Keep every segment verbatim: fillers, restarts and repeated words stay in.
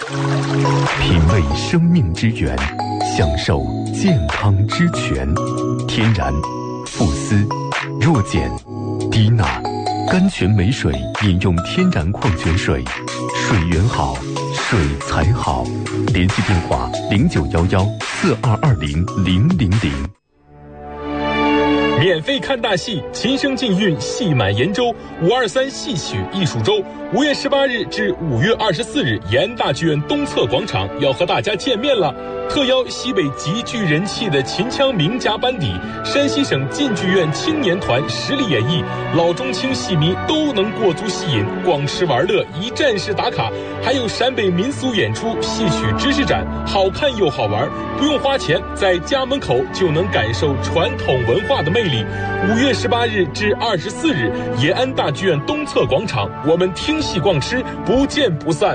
品味生命之源，享受健康之泉。天然、富思、弱碱、低钠，甘泉美水饮用天然矿泉水，水源好，水才好。联系电话零九幺幺四二二零零零零。 免费看大戏，琴声竞韵，戏满延州。五二三戏曲艺术周，五月十八日至五月二十四日，延安大剧院东侧广场要和大家见面了。特邀西北极具人气的秦腔名家班底，山西省晋剧院青年团实力演绎，老中青戏迷都能过足戏瘾，逛吃玩乐，一站式打卡。还有陕北民俗演出、戏曲知识展，好看又好玩，不用花钱，在家门口就能感受传统文化的魅力。五月十八日至二十四日，延安大剧院东侧广场，我们听戏逛吃，不见不散。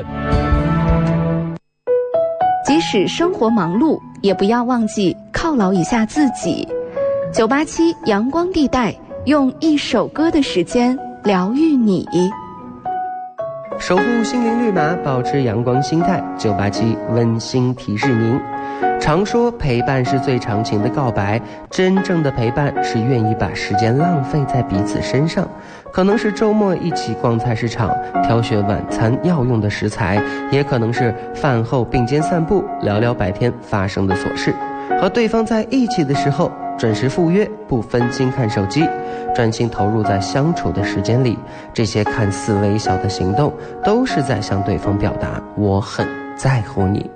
即使生活忙碌，也不要忘记犒劳一下自己。九八七阳光地带，用一首歌的时间疗愈你。 守护心灵绿码，保持阳光心态。九八七温馨提示您：常说陪伴是最长情的告白，真正的陪伴是愿意把时间浪费在彼此身上。可能是周末一起逛菜市场，挑选晚餐要用的食材，也可能是饭后并肩散步，聊聊白天发生的琐事。和对方在一起的时候，准时赴约，不分心看手机，专心投入在相处的时间里。这些看似微小的行动，都是在向对方表达我很在乎你。